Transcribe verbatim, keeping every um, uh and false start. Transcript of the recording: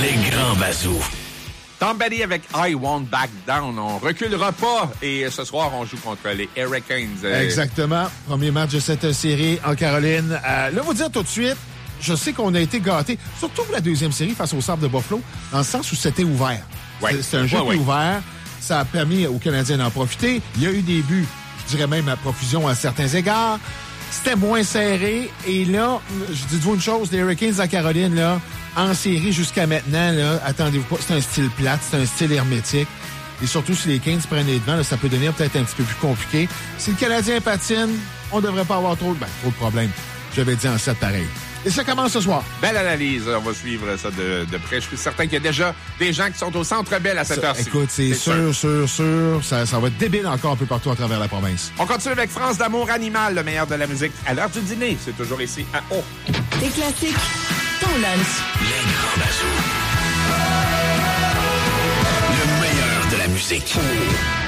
Les grands bazous. Tom Petty avec I Won't Back Down. On reculera pas. Et ce soir, on joue contre les Hurricanes. Exactement. Premier match de cette série en Caroline. Euh, là, vous dire tout de suite, je sais qu'on a été gâtés, surtout pour la deuxième série face au Sabres de Buffalo, dans le sens où c'était ouvert. Ouais. C'est, c'est un jeu ouais, qui est ouais. ouvert. Ça a permis aux Canadiens d'en profiter. Il y a eu des buts, je dirais même à profusion à certains égards. C'était moins serré. Et là, je dis-vous une chose, les Hurricanes en Caroline, là, en série jusqu'à maintenant, là, attendez-vous pas, c'est un style plate, c'est un style hermétique. Et surtout, si les Kings prennent les devants, là, ça peut devenir peut-être un petit peu plus compliqué. Si le Canadien patine, on devrait pas avoir trop, ben, trop de problèmes. J'avais dit en sept pareil. Et ça commence ce soir. Belle analyse. On va suivre ça de, de près. Je suis certain qu'il y a déjà des gens qui sont au Centre Bell à cette heure-ci. Écoute, c'est, c'est sûr, sûr, sûr, sûr. Ça, ça va être débile encore un peu partout à travers la province. On continue avec France d'amour animal, le meilleur de la musique. À l'heure du dîner, c'est toujours ici à O. Des classiques, ton lunch. Les grands bazous. Le meilleur de la musique.